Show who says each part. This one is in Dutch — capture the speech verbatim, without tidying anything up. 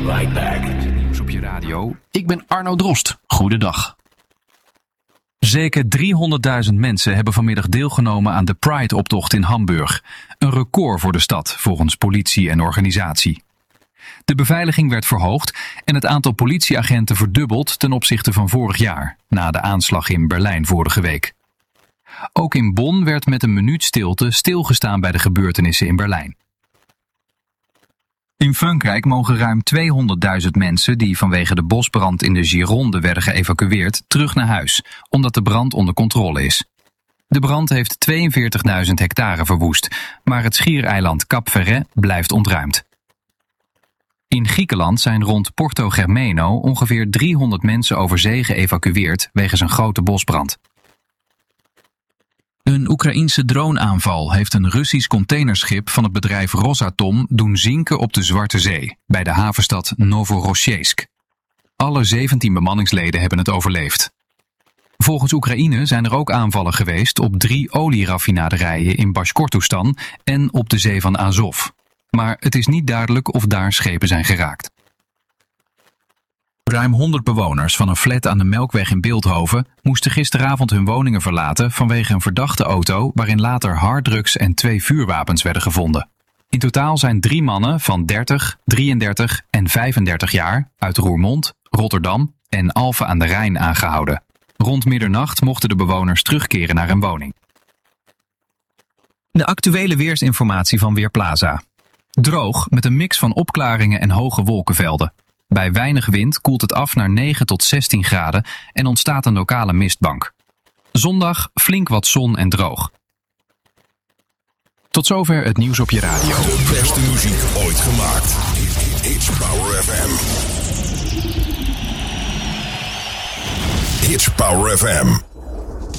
Speaker 1: right back.
Speaker 2: Nieuws op je radio. Ik ben Arno Drost. Goedendag. Zeker driehonderdduizend mensen hebben vanmiddag deelgenomen aan de Pride-optocht in Hamburg. Een record voor de stad, volgens politie en organisatie. De beveiliging werd verhoogd en het aantal politieagenten verdubbeld ten opzichte van vorig jaar, na de aanslag in Berlijn vorige week. Ook in Bonn werd met een minuut stilte stilgestaan bij de gebeurtenissen in Berlijn. In Frankrijk mogen ruim tweehonderdduizend mensen die vanwege de bosbrand in de Gironde werden geëvacueerd terug naar huis, omdat de brand onder controle is. De brand heeft tweeënveertigduizend hectare verwoest, maar het schiereiland Cap Ferret blijft ontruimd. In Griekenland zijn rond Porto Germeno ongeveer driehonderd mensen over zee geëvacueerd wegens een grote bosbrand. Een Oekraïense droneaanval heeft een Russisch containerschip van het bedrijf Rosatom doen zinken op de Zwarte Zee, bij de havenstad Novorossiysk. Alle zeventien bemanningsleden hebben het overleefd. Volgens Oekraïne zijn er ook aanvallen geweest op drie olieraffinaderijen in Bashkortostan en op de zee van Azov. Maar het is niet duidelijk of daar schepen zijn geraakt. Ruim honderd bewoners van een flat aan de Melkweg in Bilthoven moesten gisteravond hun woningen verlaten vanwege een verdachte auto waarin later harddrugs en twee vuurwapens werden gevonden. In totaal zijn drie mannen van dertig, drieëndertig en vijfendertig jaar uit Roermond, Rotterdam en Alphen aan de Rijn aangehouden. Rond middernacht mochten de bewoners terugkeren naar hun woning. De actuele weersinformatie van Weerplaza. Droog met een mix van opklaringen en hoge wolkenvelden. Bij weinig wind koelt het af naar negen tot zestien graden en ontstaat een lokale mistbank. Zondag flink wat zon en droog. Tot zover het nieuws op je radio.
Speaker 1: De beste muziek ooit gemaakt. Hits Power F M. Hits Power F M.